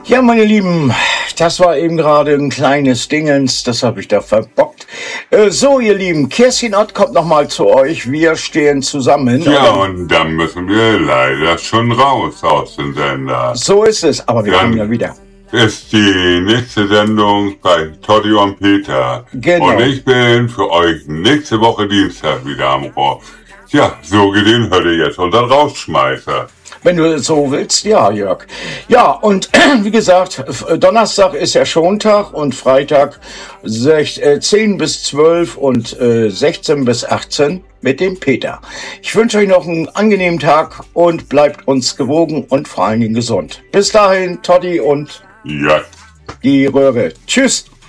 Ja, meine Lieben, das war eben gerade ein kleines Dingens, das habe ich da verbockt. So, ihr Lieben, Kerstin Ott kommt nochmal zu euch, wir stehen zusammen. Ja, und dann müssen wir leider schon raus aus dem Sender. So ist es, aber wir kommen Dann ja wieder. ist die nächste Sendung bei Totti und Peter. Genau. Und ich bin für euch nächste Woche Dienstag wieder am Rohr. Ja, so gesehen hört ihr jetzt unseren Rausschmeißer. Wenn du es so willst, ja, Jörg. Ja, und wie gesagt, Donnerstag ist ja Schontag und Freitag 10 bis 12 und 16 bis 18 mit dem Peter. Ich wünsche euch noch einen angenehmen Tag und bleibt uns gewogen und vor allen Dingen gesund. Bis dahin, Totti und Ja. die Röhre. Tschüss.